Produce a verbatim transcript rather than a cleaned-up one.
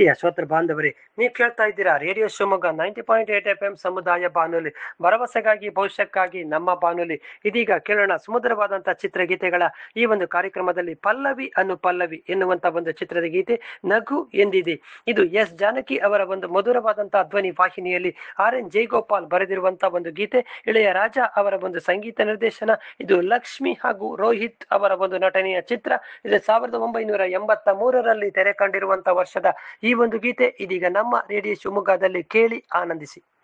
ಪ್ರಿಯ ಶ್ರೋತೃ ಬಾಂಧವರೇ, ನೀವು ಕೇಳ್ತಾ ಇದ್ದೀರಾ radio Shivamogga ninety point eight F M ಸಮುದಾಯ ಬಾನುಲಿ, ಭರವಸೆಗಾಗಿ ಭವಿಷ್ಯಕ್ಕಾಗಿ ನಮ್ಮ ಬಾನುಲಿ. ಇದೀಗ ಕೇಳೋಣ ಸುಮಧುರವಾದಂತಹ ಚಿತ್ರಗೀತೆಗಳ ಈ ಒಂದು ಕಾರ್ಯಕ್ರಮದಲ್ಲಿ ಪಲ್ಲವಿ ಅನ್ನು ಪಲ್ಲವಿ ಎನ್ನುವಂತ ಒಂದು ಚಿತ್ರದ ಗೀತೆ ನಗು ಎಂದಿದೆ. ಇದು ಎಸ್ ಜಾನಕಿ ಅವರ ಒಂದು ಮಧುರವಾದಂತಹ ಧ್ವನಿ ವಾಹಿನಿಯಲ್ಲಿ ಆರ್ ಎನ್ ಜಯಗೋಪಾಲ್ ಬರೆದಿರುವಂತಹ ಒಂದು ಗೀತೆ, ಇಳೆಯ ರಾಜ ಅವರ ಒಂದು ಸಂಗೀತ ನಿರ್ದೇಶನ. ಇದು ಲಕ್ಷ್ಮಿ ಹಾಗೂ ರೋಹಿತ್ ಅವರ ಒಂದು ನಟನೆಯ ಚಿತ್ರ. ಇದು ಸಾವಿರದ ಒಂಬೈನೂರ ಎಂಬತ್ತ ಮೂರರಲ್ಲಿ ತೆರೆ ಕಂಡಿರುವಂತಹ ವರ್ಷದ ಈ ಒಂದು ಗೀತೆ ಇದೀಗ ನಮ್ಮ ರೇಡಿಯೋ ಶಿವಮೊಗ್ಗದಲ್ಲಿ ಕೇಳಿ ಆನಂದಿಸಿ.